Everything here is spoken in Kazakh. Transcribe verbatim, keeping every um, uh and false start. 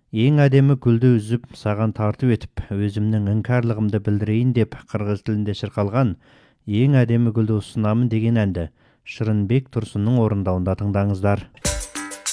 Ең әдемі гүлді үзіп, саған тартып етіп, өзімнің іңкәрлығымды білдірейін деп қырғыз тілінде шырқалған ең әдемі гүлді ұсынамын деген әнді Шырынбек Тұрсынның орындауында тыңдаңыздар.